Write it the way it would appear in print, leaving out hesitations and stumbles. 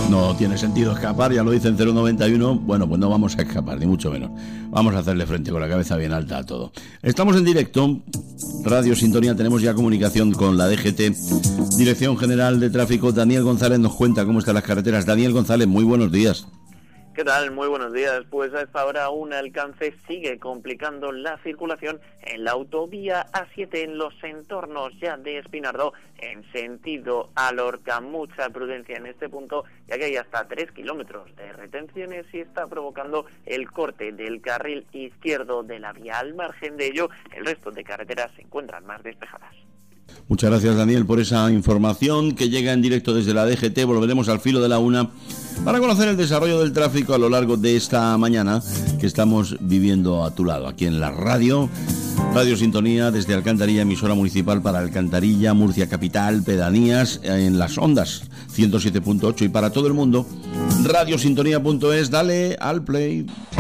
No tiene sentido escapar, ya lo dicen 091. Bueno, pues no vamos a escapar, ni mucho menos. Vamos a hacerle frente con la cabeza bien alta a todo. Estamos en directo, Radio Sintonía, tenemos ya comunicación con la DGT, Dirección General de Tráfico. Daniel González nos cuenta cómo están las carreteras. Daniel González, muy buenos días. ¿Qué tal? Muy buenos días. Pues a esta hora un alcance sigue complicando la circulación en la autovía A7 en los entornos ya de Espinardó en sentido a Lorca. Mucha prudencia en este punto, ya que hay hasta 3 kilómetros de retenciones y está provocando el corte del carril izquierdo de la vía. Al margen de ello, el resto de carreteras se encuentran más despejadas. Muchas gracias, Daniel, por esa información que llega en directo desde la DGT. Volveremos al filo de la una para conocer el desarrollo del tráfico a lo largo de esta mañana que estamos viviendo a tu lado, aquí en la Radio Sintonía, desde Alcantarilla, emisora municipal para Alcantarilla, Murcia Capital, pedanías, en las ondas 107.8 y para todo el mundo, radiosintonía.es. Dale al play.